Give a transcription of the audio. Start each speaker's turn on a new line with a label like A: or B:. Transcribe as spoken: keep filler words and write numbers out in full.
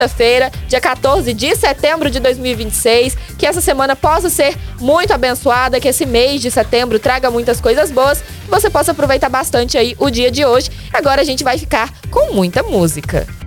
A: Feira, dia quatorze de setembro de dois mil e vinte e seis, que essa semana possa ser muito abençoada, que esse mês de setembro traga muitas coisas boas, que você possa aproveitar bastante aí o dia de hoje. Agora a gente vai ficar com muita música.